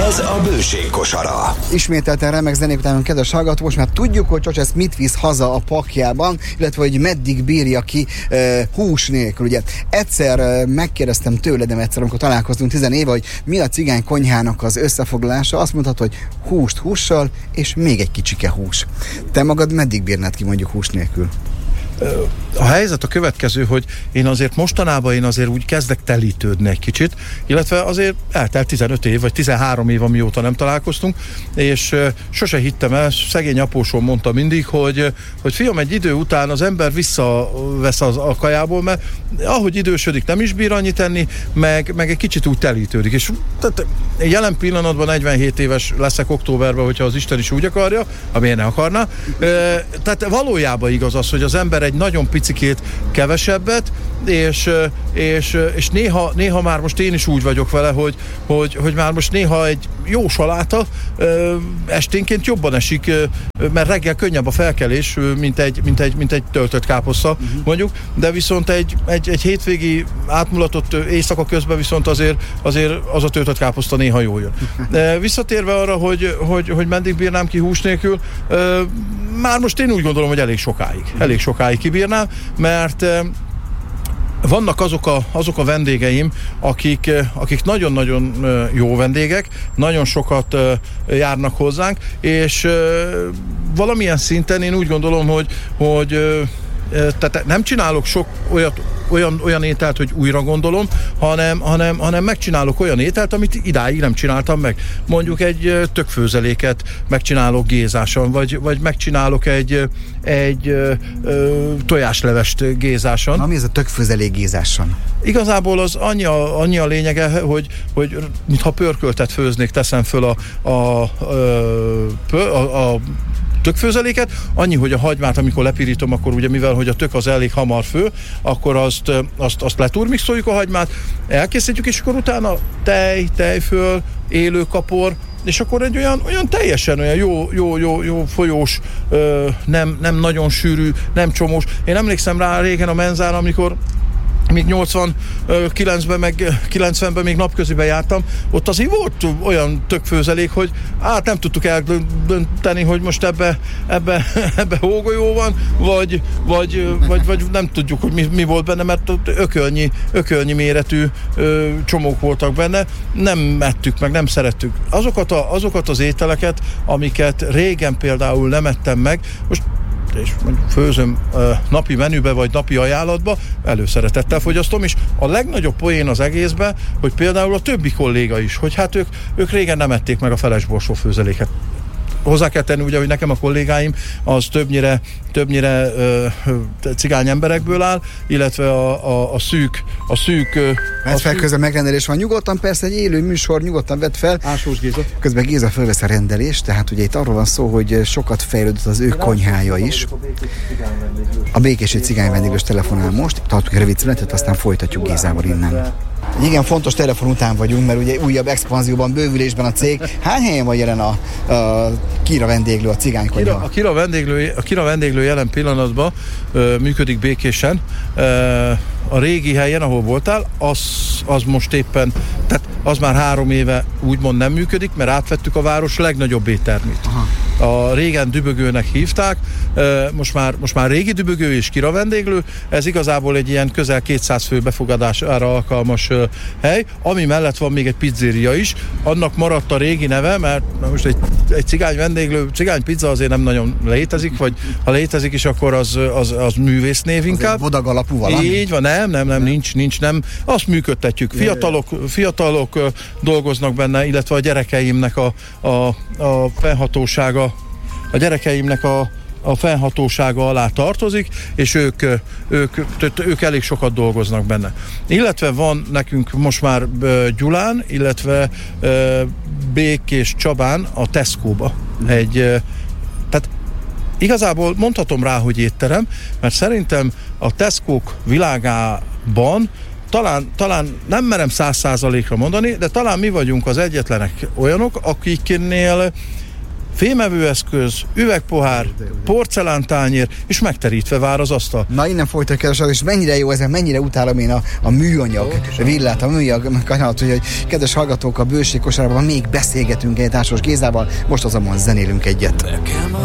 Ez a Bőség kosara. Ismételten remek zenék után, kedves hallgató, most már tudjuk, hogy Csocsesz mit visz haza a pakjában, illetve hogy meddig bírja ki hús nélkül. Ugye egyszer megkérdeztem tőled, amikor találkoztunk 10 éve, hogy mi a cigány konyhának az összefoglalása, azt mondtad, hogy húst hússal, és még egy kicsike hús. Te magad meddig bírnád ki mondjuk hús nélkül? A helyzet a következő, hogy én azért úgy kezdek telítődni egy kicsit, illetve azért eltelt 15 év, vagy 13 év, amióta nem találkoztunk, és sose hittem el, szegény apósom mondta mindig, hogy fiam, egy idő után az ember visszavesz a kajából, mert ahogy idősödik, nem is bír annyit enni, meg egy kicsit úgy telítődik. És tehát jelen pillanatban 47 éves leszek októberben, hogyha az Isten is úgy akarja, amilyen ne akarná. Tehát valójában igaz az, hogy az ember egy nagyon picikét kevesebbet, és néha már most én is úgy vagyok vele, hogy már most néha egy jó saláta esténként jobban esik, mert reggel könnyebb a felkelés, mint egy töltött káposzta, mondjuk, de viszont egy hétvégi átmulatott éjszaka közben viszont azért az a töltött káposzta néha jól jön. Visszatérve arra, hogy meddig bírnám ki hús nélkül, már most én úgy gondolom, hogy elég sokáig kibírnám, mert vannak azok a vendégeim, akik nagyon-nagyon jó vendégek, nagyon sokat járnak hozzánk, és valamilyen szinten én úgy gondolom, hogy tehát nem csinálok sok olyan ételt, hogy újra gondolom, hanem megcsinálok olyan ételt, amit idáig nem csináltam meg. Mondjuk egy tökfőzeléket megcsinálok gézáson, vagy megcsinálok egy tojáslevest gézáson. Na, mi ez a tökfőzelék gézáson? Igazából az annyi a lényege, hogy mintha pörköltet főznék, teszem föl a tökfőzeléket, annyi, hogy a hagymát, amikor lepirítom, akkor ugye mivel, hogy a tök az elég hamar fő, akkor azt leturmixoljuk a hagymát, elkészítjük, és akkor utána tejföl, élőkapor, és akkor egy olyan teljesen olyan jó folyós, nem nagyon sűrű, nem csomós. Én emlékszem rá régen a menzán, amikor még 89-ben, meg 90-ben még napköziben jártam, ott azért volt olyan tökfőzelék, hogy nem tudtuk eldönteni, hogy most ebbe hógolyó van, vagy nem tudjuk, hogy mi volt benne, mert ökölnyi méretű csomók voltak benne, nem ettük meg, nem szerettük. Azokat az ételeket, amiket régen például nem ettem meg, most és mondjuk főzöm napi menübe, vagy napi ajánlatba, előszeretettel fogyasztom, és a legnagyobb poén az egészben, hogy például a többi kolléga is, hogy hát ők régen nem ették meg a felesborsó főzeléket. Hozzá kell tenni, ugye, hogy nekem a kollégáim az többnyire cigány emberekből áll, illetve a szűk mert fel közben megrendelés van. Nyugodtan, persze egy élő műsor, nyugodtan vedd fel. Ásós Géza. Közben Géza fölvesz a rendelést, tehát ugye itt arról van szó, hogy sokat fejlődött az ő konyhája is. A békési cigány vendéglős telefonál most, tartunk egy rövid szünetet, aztán folytatjuk Gézával innen. Igen, fontos telefon után vagyunk, mert ugye újabb expanzióban, bővülésben a cég. Hány helyen van jelen a Kira vendéglő, a cigánykonyha? A Kira vendéglő jelen pillanatban működik Békésen. A régi helyen, ahol voltál, az most éppen, tehát az már 3 éve úgymond nem működik, mert átvettük a város legnagyobb éttermét. Aha. A régen Dübögőnek hívták, most már régi Dübögő és Kira vendéglő, ez igazából egy ilyen közel 200 fő befogadására alkalmas hely, ami mellett van még egy pizzeria is, annak maradt a régi neve, mert most egy cigány vendéglő, cigány pizza azért nem nagyon létezik, vagy ha létezik is, akkor az művésznév inkább. Az bodag alapú valami? Így van, nem, nincs, azt működtetjük. Fiatalok dolgoznak benne, illetve a gyerekeimnek a fennhatósága, a gyerekeimnek a fennhatósága alá tartozik, és ők elég sokat dolgoznak benne. Illetve van nekünk most már Gyulán, illetve Békés Csabán a Tesco-ba tehát igazából mondhatom rá, hogy étterem, mert szerintem a Tesco-k világában talán nem merem 100%-ra mondani, de talán mi vagyunk az egyetlenek olyanok, akiknél fémevőeszköz, üvegpohár, porcelántányér, és megterítve vár az asztal. Na, innen folytatjuk, kedves hallgatók, és mennyire jó ez, mennyire utálom én a műanyag villát, a műanyag kanalat, hogy kedves hallgatók, a bőség kosárában még beszélgetünk egy Társas Gézával, most azonban zenélünk egyet. Nekem